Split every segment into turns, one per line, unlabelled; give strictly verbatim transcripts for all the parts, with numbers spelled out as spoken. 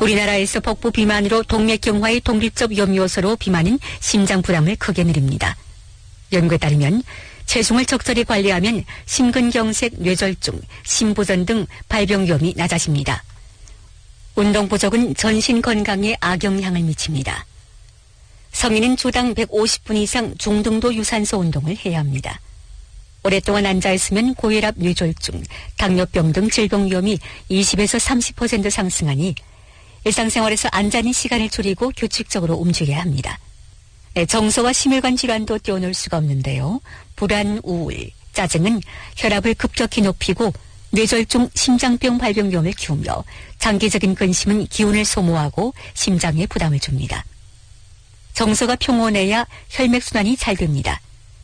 우리나라에서 복부 비만으로 동맥경화의 독립적 위험 요소로 비만은 심장 불암을 크게 늘립니다. 연구에 따르면 체중을 적절히 관리하면 심근경색, 뇌졸중, 심부전 등 발병 위험이 낮아집니다. 운동 부족은 전신 건강에 악영향을 미칩니다. 성인은 주당 백오십 분 이상 중등도 유산소 운동을 해야 합니다. 오랫동안 앉아있으면 고혈압, 뇌졸중, 당뇨병 등 질병 위험이 이십에서 삼십 퍼센트 상승하니 일상생활에서 앉아있는 시간을 줄이고 규칙적으로 움직여야 합니다. 정서와 심혈관 질환도 떼어놓을 수가 없는데요. 불안, 우울, 짜증은 혈압을 급격히 높이고 뇌졸중, 심장병 발병 위험을 키우며 장기적인 근심은 기운을 소모하고 심장에 부담을 줍니다. 정서가 평온해야 혈맥순환이 잘 됩니다.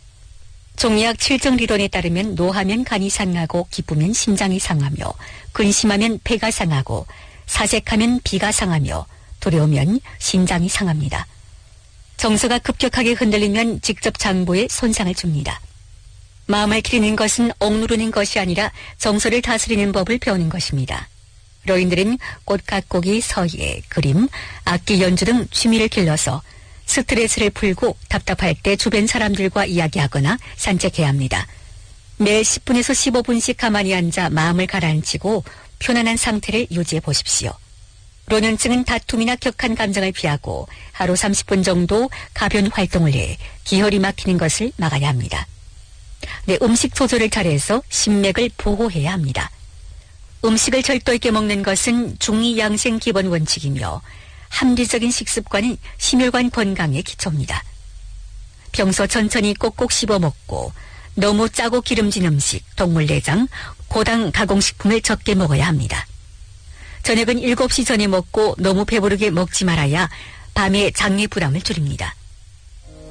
종의학 칠정理論에 따르면 노하면 간이 상하고 기쁘면 심장이 상하며 근심하면 폐가 상하고 사색하면 비가 상하며 두려우면 심장이 상합니다. 정서가 급격하게 흔들리면 직접 장부에 손상을 줍니다. 마음을 기르는 것은 억누르는 것이 아니라 정서를 다스리는 법을 배우는 것입니다. 노인들은 꽃 가꾸기, 서예, 그림, 악기 연주 등 취미를 길러서 스트레스를 풀고 답답할 때 주변 사람들과 이야기하거나 산책해야 합니다. 매 십 분에서 십오 분씩 가만히 앉아 마음을 가라앉히고 편안한 상태를 유지해 보십시오. 노년층은 다툼이나 격한 감정을 피하고 하루 삼십 분 정도 가변 활동을 해 기혈이 막히는 것을 막아야 합니다. 네, 음식 조절을 잘해서 심맥을 보호해야 합니다. 음식을 절도 있게 먹는 것은 중이 양생 기본 원칙이며 합리적인 식습관이 심혈관 건강의 기초입니다. 평소 천천히 꼭꼭 씹어 먹고 너무 짜고 기름진 음식, 동물 내장, 고당 가공식품을 적게 먹어야 합니다. 저녁은 일곱 시 전에 먹고 너무 배부르게 먹지 말아야 밤에 장내 부담을 줄입니다.